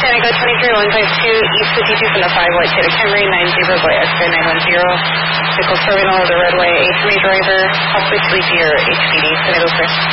Seneca 23152, East 52 from the 5 white Toyota Camry, 90 by X-Ray 910. Vehicle terminal, the roadway, HMA driver, Hopway 30, HPD, Seneca Chris.